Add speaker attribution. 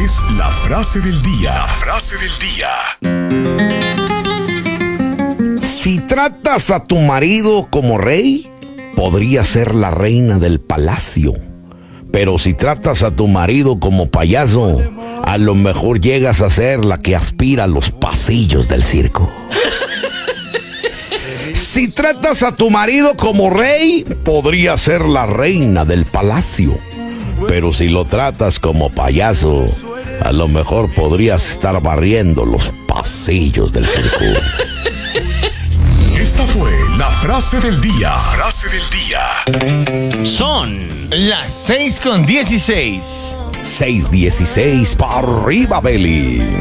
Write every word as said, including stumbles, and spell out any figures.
Speaker 1: es la frase del día. La frase del día.
Speaker 2: Si tratas a tu marido como rey, podría ser la reina del palacio. Pero si tratas a tu marido como payaso, a lo mejor llegas a ser la que aspira a los pasillos del circo. Si tratas a tu marido como rey, podría ser la reina del palacio. Pero si lo tratas como payaso, a lo mejor podrías estar barriendo los pasillos del circo.
Speaker 1: Esta fue la frase del día. Frase del día.
Speaker 3: Son las seis con dieciséis.
Speaker 2: seis dieciséis para arriba, Beli.